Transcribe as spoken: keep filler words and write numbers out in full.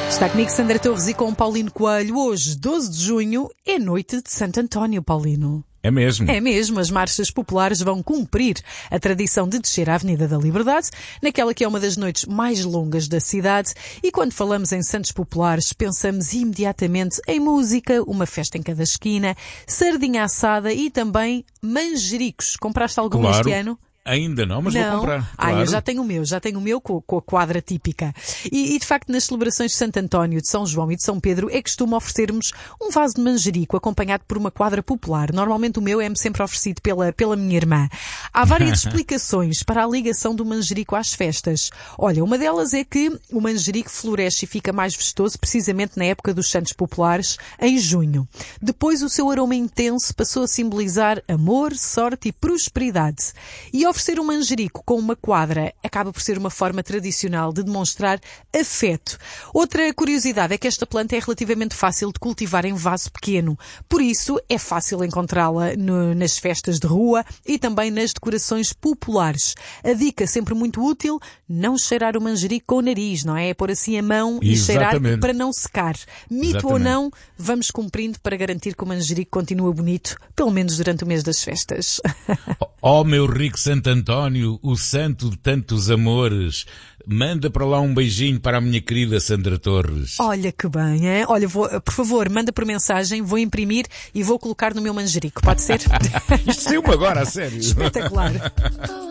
Está comigo Sandra Torres e com Paulino Coelho. Hoje, doze de junho, é noite de Santo António, Paulino. É mesmo? É mesmo, as marchas populares vão cumprir a tradição de descer a Avenida da Liberdade, naquela que é uma das noites mais longas da cidade, e quando falamos em santos populares, pensamos imediatamente em música, uma festa em cada esquina, sardinha assada e também manjericos. Compraste algum Claro. este ano? Ainda não, mas não. vou comprar. Ah, Claro. eu já tenho o meu, já tenho o meu com, com a quadra típica. E, e, de facto, nas celebrações de Santo António, de São João e de São Pedro, é costume oferecermos um vaso de manjerico acompanhado por uma quadra popular. Normalmente o meu é-me sempre oferecido pela, pela minha irmã. Há várias explicações para a ligação do manjerico às festas. Olha, uma delas é que o manjerico floresce e fica mais vistoso precisamente na época dos santos populares, em junho. Depois, o seu aroma intenso passou a simbolizar amor, sorte e prosperidade. E oferecer um manjerico com uma quadra acaba por ser uma forma tradicional de demonstrar afeto. Outra curiosidade é que esta planta é relativamente fácil de cultivar em vaso pequeno. Por isso, é fácil encontrá-la no, nas festas de rua e também nas decorações populares. A dica sempre muito útil, não cheirar o manjerico com o nariz, não é? É pôr assim a mão e cheirar para não secar. Mito Exatamente. ou não, vamos cumprindo para garantir que o manjerico continua bonito, pelo menos durante o mês das festas. Ó, oh, meu rico Santo António, o santo de tantos amores, manda para lá um beijinho para a minha querida Sandra Torres. Olha que bem, é? Olha, vou, por favor, manda por mensagem, vou imprimir e vou colocar no meu manjerico, pode ser? Isto saiu-me agora, a sério. Espetacular.